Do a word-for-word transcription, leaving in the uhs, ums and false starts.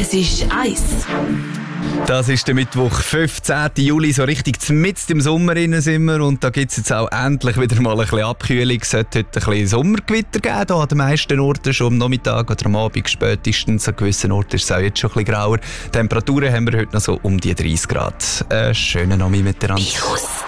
Es ist Eis. Das ist der Mittwoch, fünfzehnten Juli, so richtig mitten im Sommer rein sind wir und da gibt es jetzt auch endlich wieder mal ein bisschen Abkühlung. Es sollte heute ein bisschen Sommergewitter geben, hier an den meisten Orten schon am Nachmittag oder am Abend spätestens. An gewissen Orten ist es auch jetzt schon ein bisschen grauer. Temperaturen haben wir heute noch so um die dreißig Grad. Einen schönen Abend miteinander.